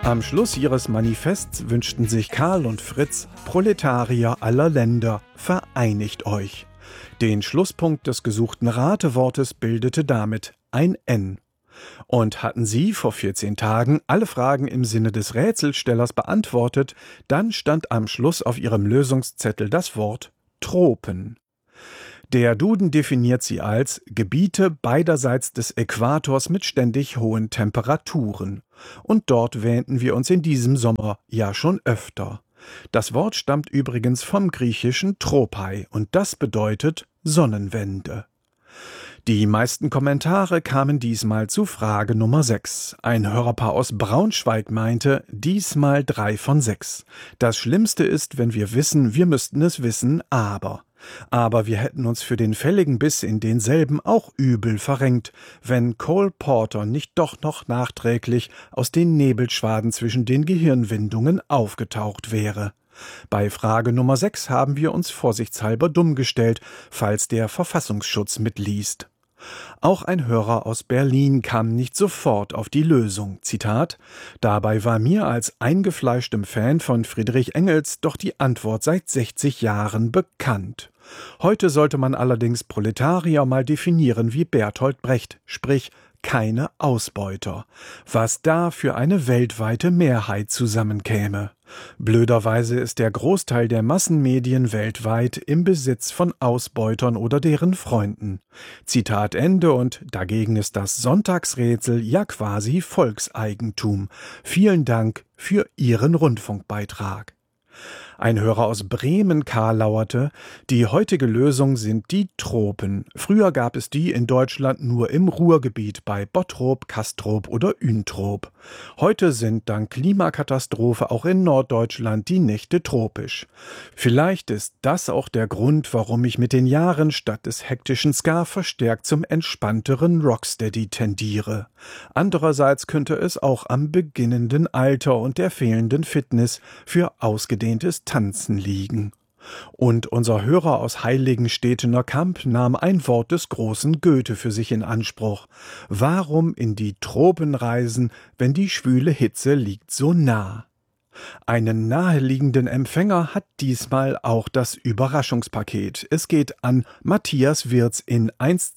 Am Schluss ihres Manifests wünschten sich Karl und Fritz, Proletarier aller Länder, vereinigt euch. Den Schlusspunkt des gesuchten Ratewortes bildete damit ein N. Und hatten sie vor 14 Tagen alle Fragen im Sinne des Rätselstellers beantwortet, dann stand am Schluss auf ihrem Lösungszettel das Wort Tropen. Der Duden definiert sie als Gebiete beiderseits des Äquators mit ständig hohen Temperaturen. Und dort wähnten wir uns in diesem Sommer ja schon öfter. Das Wort stammt übrigens vom griechischen Tropai und das bedeutet Sonnenwende. Die meisten Kommentare kamen diesmal zu Frage Nummer 6. Ein Hörerpaar aus Braunschweig meinte, diesmal 3 von 6. Das Schlimmste ist, wenn wir wissen, wir müssten es wissen, aber wir hätten uns für den fälligen Biss in denselben auch übel verrenkt, wenn Cole Porter nicht doch noch nachträglich aus den Nebelschwaden zwischen den Gehirnwindungen aufgetaucht wäre. Bei Frage Nummer 6 haben wir uns vorsichtshalber dumm gestellt, falls der Verfassungsschutz mitliest. Auch ein Hörer aus Berlin kam nicht sofort auf die Lösung. Zitat: Dabei war mir als eingefleischtem Fan von Friedrich Engels doch die Antwort seit 60 Jahren bekannt. Heute sollte man allerdings Proletarier mal definieren wie Bertolt Brecht, sprich keine Ausbeuter. Was da für eine weltweite Mehrheit zusammenkäme. Blöderweise ist der Großteil der Massenmedien weltweit im Besitz von Ausbeutern oder deren Freunden. Zitat Ende, und dagegen ist das Sonntagsrätsel ja quasi Volkseigentum. Vielen Dank für Ihren Rundfunkbeitrag. Ein Hörer aus Bremen karlauerte, die heutige Lösung sind die Tropen. Früher gab es die in Deutschland nur im Ruhrgebiet bei Bottrop, Castrop oder Üntrop. Heute sind dank Klimakatastrophe auch in Norddeutschland die Nächte tropisch. Vielleicht ist das auch der Grund, warum ich mit den Jahren statt des hektischen Ska verstärkt zum entspannteren Rocksteady tendiere. Andererseits könnte es auch am beginnenden Alter und der fehlenden Fitness für ausgedehntes Tanzen liegen. Und unser Hörer aus Heiligenstetener Kamp nahm ein Wort des großen Goethe für sich in Anspruch. Warum in die Tropen reisen, wenn die schwüle Hitze liegt so nah? Einen naheliegenden Empfänger hat diesmal auch das Überraschungspaket. Es geht an Matthias Wirz in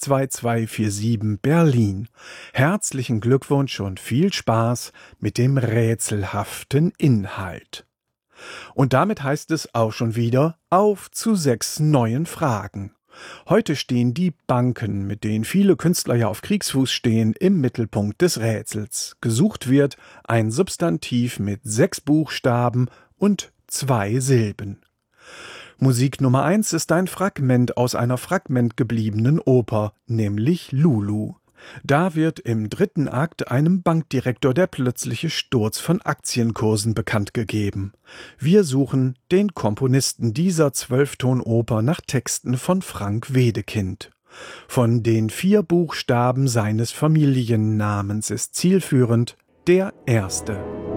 12247 Berlin. Herzlichen Glückwunsch und viel Spaß mit dem rätselhaften Inhalt. Und damit heißt es auch schon wieder auf zu 6 neuen Fragen. Heute stehen die Banken, mit denen viele Künstler ja auf Kriegsfuß stehen, im Mittelpunkt des Rätsels. Gesucht wird ein Substantiv mit 6 Buchstaben und 2 Silben. Musik Nummer 1 ist ein Fragment aus einer fragmentgebliebenen Oper, nämlich Lulu. Da wird im 3. Akt einem Bankdirektor der plötzliche Sturz von Aktienkursen bekannt gegeben. Wir suchen den Komponisten dieser 12-Ton-Oper nach Texten von Frank Wedekind. Von den 4 Buchstaben seines Familiennamens ist zielführend der erste.